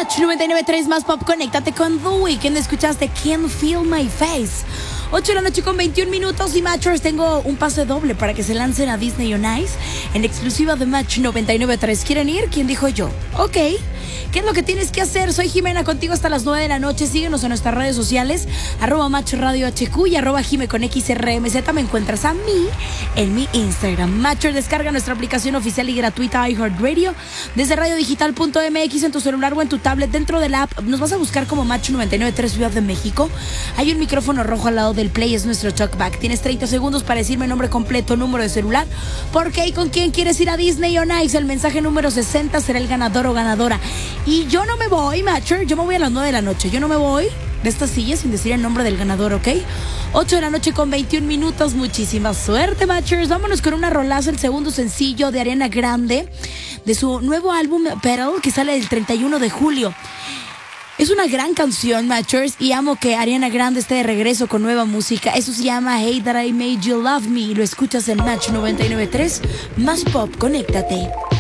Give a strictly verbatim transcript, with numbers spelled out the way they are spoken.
Match noventa y nueve punto tres más pop. Conéctate con The Weeknd. Escuchaste Can't Feel My Face. ocho de la noche con veintiún minutos. Y Matchers, tengo un pase doble para que se lancen a Disney on Ice en exclusiva de Match noventa y nueve punto tres. ¿Quieren ir? ¿Quién dijo yo? Ok. ¿Qué es lo que tienes que hacer? Soy Jimena, contigo hasta las nueve de la noche. Síguenos en nuestras redes sociales, arroba Match Radio H Q y arroba Jime con X R M Z. Me encuentras a mí en mi Instagram. Matcher, descarga nuestra aplicación oficial y gratuita iHeartRadio desde radio digital punto m x en tu celular o en tu tablet. Dentro de la app nos vas a buscar como Match noventa y nueve punto tres Ciudad de México. Hay un micrófono rojo al lado del play, es nuestro talkback. Tienes treinta segundos para decirme nombre completo, número de celular, por qué y con quién quieres ir a Disney on Ice. El mensaje número sesenta será el ganador o ganadora. Y yo no me voy, Matcher, yo me voy a las nueve de la noche. Yo no me voy de esta silla sin decir el nombre del ganador, ¿ok? ocho de la noche con veintiún minutos. Muchísima suerte, Matchers. Vámonos con una rolaza, el segundo sencillo de Ariana Grande, de su nuevo álbum Petal, que sale el treinta y uno de julio. Es una gran canción, Matchers, y amo que Ariana Grande esté de regreso con nueva música. Eso se llama Hey That I Made You Love Me y lo escuchas en Match noventa y nueve punto tres más pop. Conéctate.